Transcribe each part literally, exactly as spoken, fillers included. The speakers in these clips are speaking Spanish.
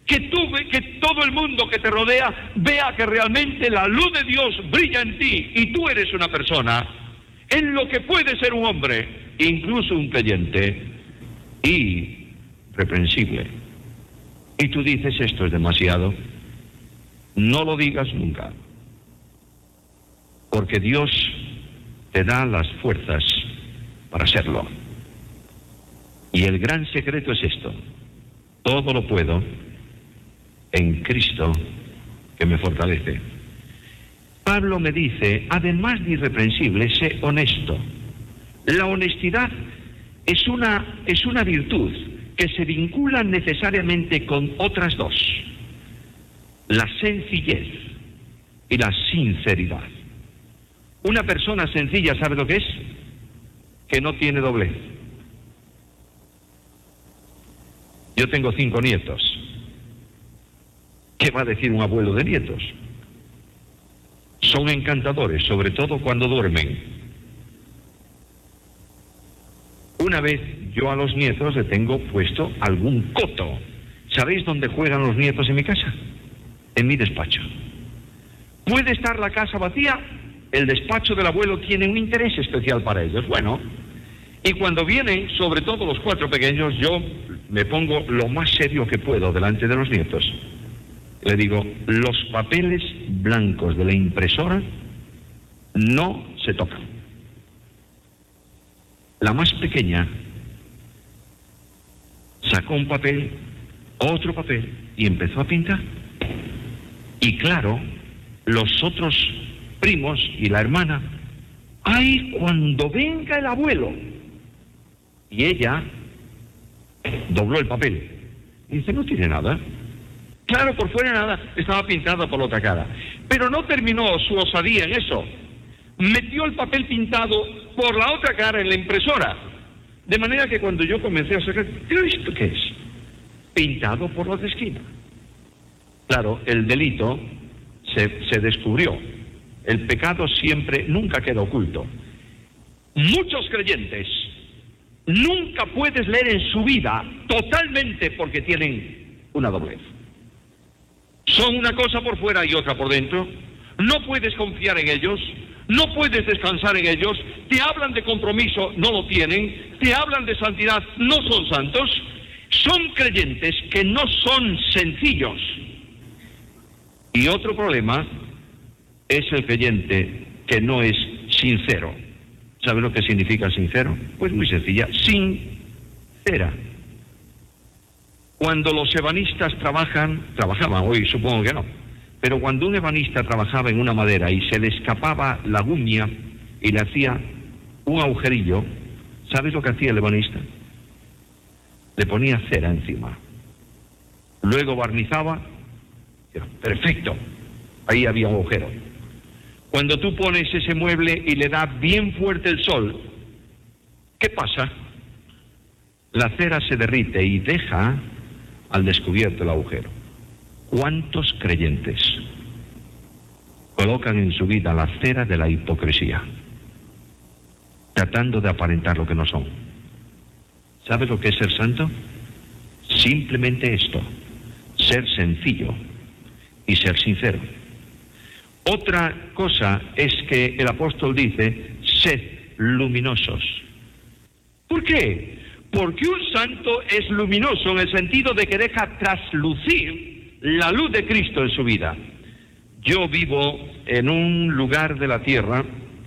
Que tú, que todo el mundo que te rodea vea que realmente la luz de Dios brilla en ti y tú eres una persona en lo que puede ser un hombre, incluso un creyente, irreprensible. Y tú dices, esto es demasiado. No lo digas nunca, porque Dios te da las fuerzas para hacerlo. Y el gran secreto es esto: todo lo puedo en Cristo que me fortalece. Pablo me dice, además de irreprensible, sé honesto. La honestidad es una, es una virtud que se vincula necesariamente con otras dos: la sencillez y la sinceridad. Una persona sencilla, ¿sabe lo que es? Que no tiene doblez. Yo tengo cinco nietos. ¿Qué va a decir un abuelo de nietos? Son encantadores, sobre todo cuando duermen. Una vez yo a los nietos le tengo puesto algún coto. ¿Sabéis dónde juegan los nietos en mi casa? En mi despacho. Puede estar la casa vacía, el despacho del abuelo tiene un interés especial para ellos. Bueno, y cuando vienen, sobre todo los cuatro pequeños, yo me pongo lo más serio que puedo delante de los nietos. Le digo, los papeles blancos de la impresora no se tocan. La más pequeña sacó un papel, otro papel, y empezó a pintar. Y claro, los otros primos y la hermana, ¡ay, cuando venga el abuelo! Y ella dobló el papel. Y dice, no tiene nada. Claro, por fuera nada, estaba pintada por la otra cara. Pero no terminó su osadía en eso. Metió el papel pintado por la otra cara en la impresora. De manera que cuando yo comencé a sacar, ¿pero esto qué es? Pintado por la esquina. Claro, el delito se, se descubrió. El pecado siempre, nunca queda oculto. Muchos creyentes nunca puedes leer en su vida totalmente porque tienen una doblez. Son una cosa por fuera y otra por dentro. No puedes confiar en ellos, no puedes descansar en ellos. Te hablan de compromiso, no lo tienen. Te hablan de santidad, no son santos. Son creyentes que no son sencillos. Y otro problema es el creyente que no es sincero. ¿Sabe lo que significa sincero? Pues muy sencilla, sincera. Cuando los ebanistas trabajan, trabajaban, hoy supongo que no, pero cuando un ebanista trabajaba en una madera y se le escapaba la gumia y le hacía un agujerillo, ¿sabes lo que hacía el ebanista? Le ponía cera encima. Luego barnizaba, perfecto, ahí había un agujero. Cuando tú pones ese mueble y le da bien fuerte el sol, ¿qué pasa? La cera se derrite y deja al descubierto el agujero. ¿Cuántos creyentes colocan en su vida la cera de la hipocresía, tratando de aparentar lo que no son? ¿Sabes lo que es ser santo? Simplemente esto, ser sencillo y ser sincero. Otra cosa es que el apóstol dice, sed luminosos. ¿Por qué? Porque un santo es luminoso en el sentido de que deja traslucir la luz de Cristo en su vida. Yo vivo en un lugar de la tierra,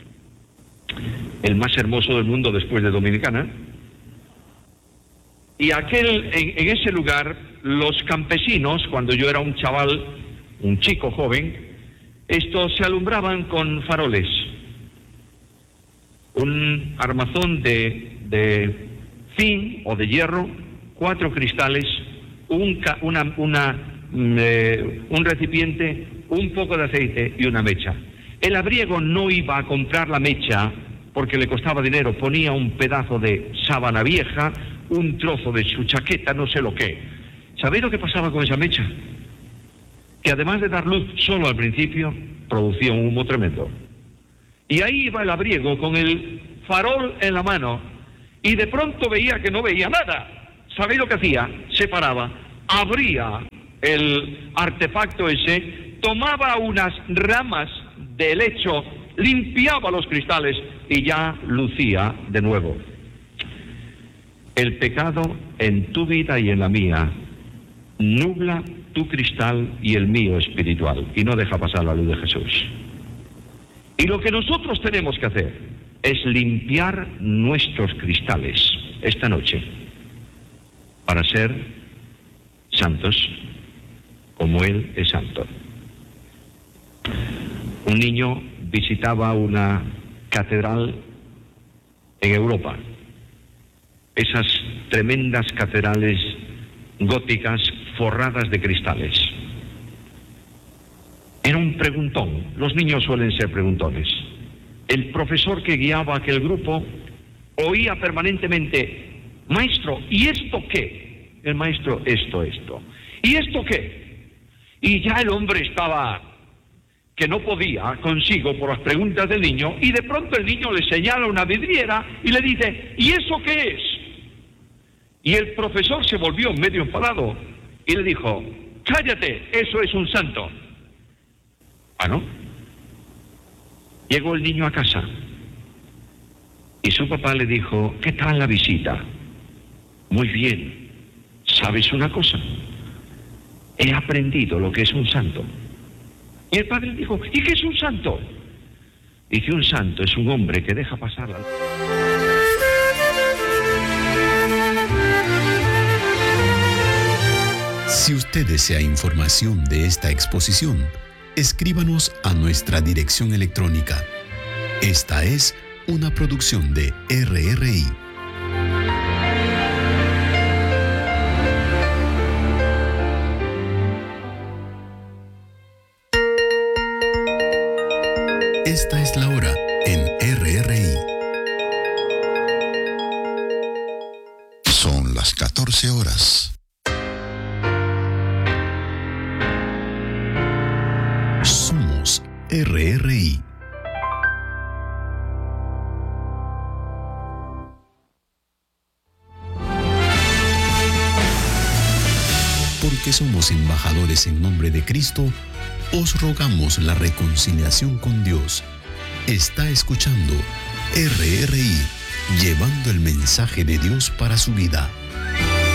el más hermoso del mundo después de Dominicana, y aquel, en, en ese lugar, los campesinos, cuando yo era un chaval, un chico joven, estos se alumbraban con faroles. Un armazón de, de zinc o de hierro, cuatro cristales, un, ca, una, una, eh, un recipiente, un poco de aceite y una mecha. El labriego no iba a comprar la mecha porque le costaba dinero, ponía un pedazo de sábana vieja, un trozo de su chaqueta, no sé lo qué. ¿Sabéis lo que pasaba con esa mecha? Que además de dar luz solo al principio, producía un humo tremendo. Y ahí iba el labriego con el farol en la mano y de pronto veía que no veía nada. ¿Sabéis lo que hacía? Se paraba, abría el artefacto ese, tomaba unas ramas de helecho, limpiaba los cristales y ya lucía de nuevo. El pecado en tu vida y en la mía nubla tu cristal y el mío espiritual y no deja pasar la luz de Jesús. Y lo que nosotros tenemos que hacer es limpiar nuestros cristales esta noche para ser santos como Él es santo. Un niño visitaba una catedral en Europa, esas tremendas catedrales góticas forradas de cristales. Era un preguntón, los niños suelen ser preguntones. El profesor que guiaba aquel grupo oía permanentemente: maestro, ¿y esto qué? El maestro: esto, esto. ¿Y esto qué? Y ya el hombre estaba que no podía consigo por las preguntas del niño, y de pronto el niño le señala una vidriera y le dice: ¿y eso qué es? Y el profesor se volvió medio enfadado y le dijo: cállate, eso es un santo. Ah, ¿no? Llegó el niño a casa y su papá le dijo: ¿qué tal la visita? Muy bien. ¿Sabes una cosa? He aprendido lo que es un santo. Y el padre dijo: ¿y qué es un santo? Y que un santo es un hombre que deja pasar la... Si usted desea información de esta exposición, escríbanos a nuestra dirección electrónica. Esta es una producción de R R I. Esta es la hora en R R I. Son las catorce horas. Somos R R I. Porque somos embajadores en nombre de Cristo, os rogamos la reconciliación con Dios. Está escuchando R R I, llevando el mensaje de Dios para su vida.